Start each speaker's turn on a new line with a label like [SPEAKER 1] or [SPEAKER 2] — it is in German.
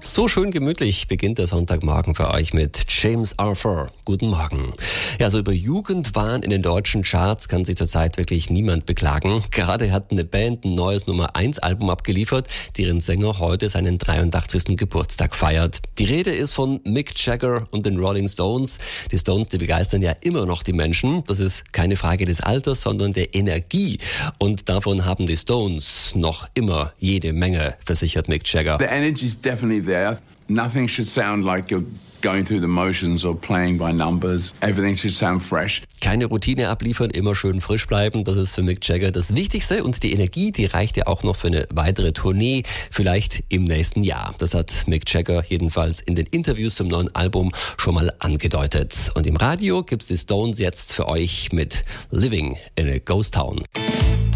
[SPEAKER 1] So schön gemütlich beginnt der Sonntagmorgen für euch mit James Arthur. Guten Morgen. Ja, so über Jugendwahn in den deutschen Charts kann sich zurzeit wirklich niemand beklagen. Gerade hat eine Band ein neues Nummer-1-Album abgeliefert, deren Sänger heute seinen 83. Geburtstag feiert. Die Rede ist von Mick Jagger und den Rolling Stones. Die Stones, die begeistern ja immer noch die Menschen. Das ist keine Frage des Alters, sondern der Energie. Und davon haben die Stones noch immer jede Menge, versichert Mick Jagger.
[SPEAKER 2] The energy is definitely there. Nothing should sound like you're going through the motions or playing by numbers. Everything should sound fresh.
[SPEAKER 1] Keine Routine abliefern, immer schön frisch bleiben, das ist für Mick Jagger das Wichtigste. Und die Energie, die reicht ja auch noch für eine weitere Tournee, vielleicht im nächsten Jahr. Das hat Mick Jagger jedenfalls in den Interviews zum neuen Album schon mal angedeutet. Und im Radio gibt's die Stones jetzt für euch mit Living in a Ghost Town.